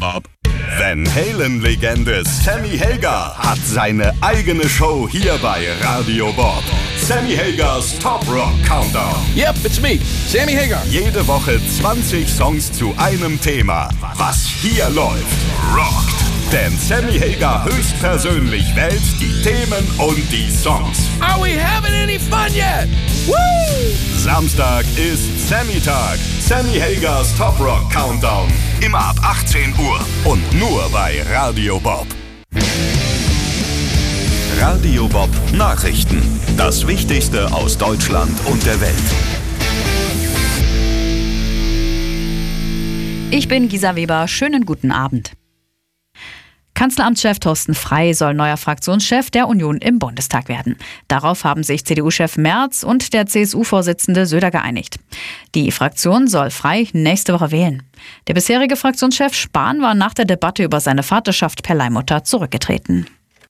Bob. Van Halen-Legende Sammy Hagar hat seine eigene Show hier bei Radio Bob. Sammy Hagars Top Rock Countdown. Yep, it's me, Sammy Hagar. Jede Woche 20 Songs zu einem Thema. Was hier läuft, rockt. Denn Sammy Hagar höchstpersönlich wählt die Themen und die Songs. Are we having any fun yet? Woo! Samstag ist Sammy-Tag. Sammy Hagars Top Rock Countdown. Immer ab 18 Uhr. Und nur bei Radio Bob. Radio Bob Nachrichten. Das Wichtigste aus Deutschland und der Welt. Ich bin Gisa Weber. Schönen guten Abend. Kanzleramtschef Thorsten Frey soll neuer Fraktionschef der Union im Bundestag werden. Darauf haben sich CDU-Chef Merz und der CSU-Vorsitzende Söder geeinigt. Die Fraktion soll Frey nächste Woche wählen. Der bisherige Fraktionschef Spahn war nach der Debatte über seine Vaterschaft per Leihmutter zurückgetreten.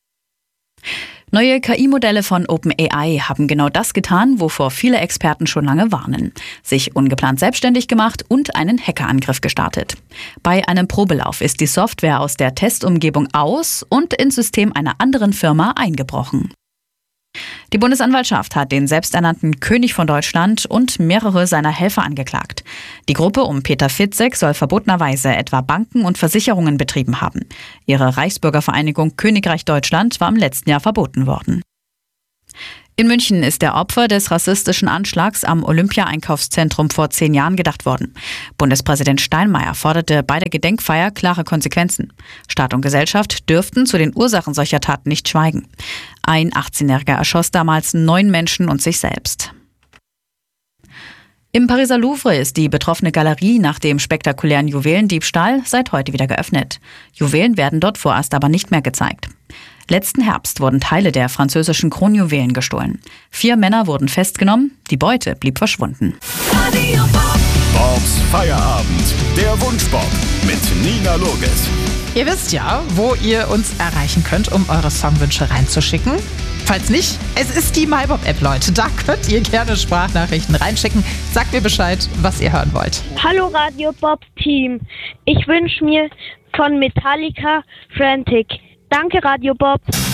Neue KI-Modelle von OpenAI haben genau das getan, wovor viele Experten schon lange warnen. Sich ungeplant selbstständig gemacht und einen Hackerangriff gestartet. Bei einem Probelauf ist die Software aus der Testumgebung aus und ins System einer anderen Firma eingebrochen. Die Bundesanwaltschaft hat den selbsternannten König von Deutschland und mehrere seiner Helfer angeklagt. Die Gruppe um Peter Fitzek soll verbotenerweise etwa Banken und Versicherungen betrieben haben. Ihre Reichsbürgervereinigung Königreich Deutschland war im letzten Jahr verboten worden. In München ist der Opfer des rassistischen Anschlags am Olympia-Einkaufszentrum vor 10 Jahren gedacht worden. Bundespräsident Steinmeier forderte bei der Gedenkfeier klare Konsequenzen. Staat und Gesellschaft dürften zu den Ursachen solcher Taten nicht schweigen. Ein 18-Jähriger erschoss damals 9 Menschen und sich selbst. Im Pariser Louvre ist die betroffene Galerie nach dem spektakulären Juwelendiebstahl seit heute wieder geöffnet. Juwelen werden dort vorerst aber nicht mehr gezeigt. Letzten Herbst wurden Teile der französischen Kronjuwelen gestohlen. 4 Männer wurden festgenommen, die Beute blieb verschwunden. Bobs Feierabend, der Wunschbob mit Nina Loges. Ihr wisst ja, wo ihr uns erreichen könnt, um eure Songwünsche reinzuschicken. Falls nicht, es ist die MyBob-App, Leute. Da könnt ihr gerne Sprachnachrichten reinschicken. Sagt mir Bescheid, was ihr hören wollt. Hallo Radio Bob Team. Ich wünsche mir von Metallica Frantic. Danke Radio Bob.